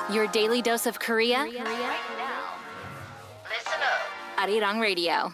Your daily dose of Korea. Right now. Listen up. Arirang Radio.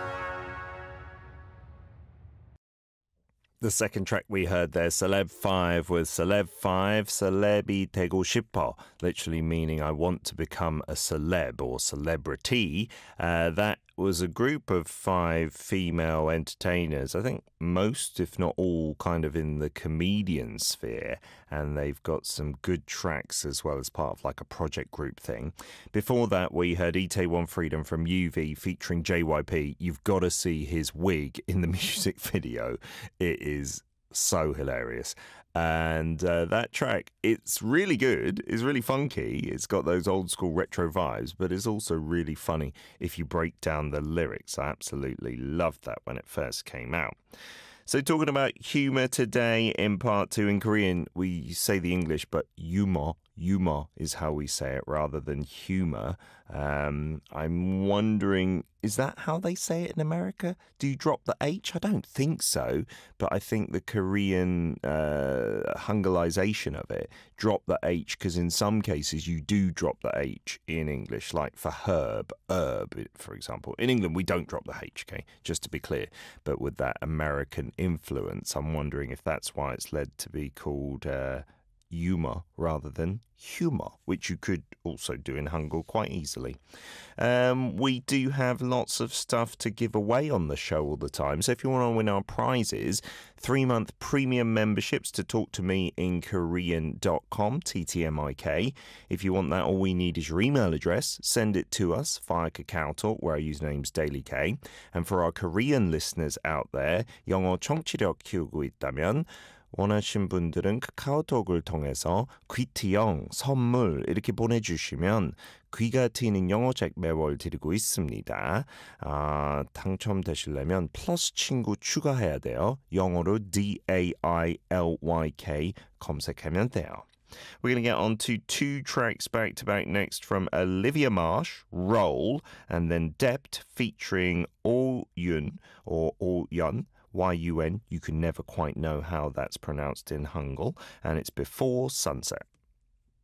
The second track we heard there, Celeb 5 with Celeb 5, Celeb이 되고 싶어, literally meaning I want to become a celeb or celebrity. That was a group of 5 female entertainers, I think most, if not all, kind of in the comedian sphere, and they've got some good tracks as well as part of like a project group thing. Before that, we heard Itaewon Freedom from UV featuring JYP. You've got to see his wig in the music video. It is so hilarious. And that track, it's really good. It's really funky. It's got those old school retro vibes, but it's also really funny if you break down the lyrics. I absolutely loved that when it first came out. So talking about humour today in part 2 in Korean, we say the English, but yumo is how we say it rather than humour. I'm wondering, is that how they say it in America? Do you drop the H? I don't think so, but I think the Korean Hangulization of it, drop the H, because in some cases you do drop the H in English, like for herb, for example. In England, we don't drop the H, okay, just to be clear. But with that American influence, I'm wondering if that's why it's led to be called humor rather than humour, which you could also do in Hangul quite easily. We do have lots of stuff to give away on the show all the time, so if you want to win our prizes, 3-month premium memberships to Talk to Me in Korean.com, TTMIK. If you want that, all we need is your email address. Send it to us via KakaoTalk, where our username's DailyK. And for our Korean listeners out there, 영어 청취력 키우고 있다면 원하신 분들은 카카오톡을 통해서 귀티형 선물 이렇게 보내주시면 귀가 트이는 영어책 매월 드리고 있습니다. 당첨되시려면 플러스 친구 추가해야 돼요. 영어로 DAILYK 검색하면 돼요. We're going to get on to 2 tracks back-to-back next from Olivia Marsh, Roll, and then Dept featuring Oh Yun, or Oh Yun, Y-U-N. You can never quite know how that's pronounced in Hangul, and it's Before Sunset.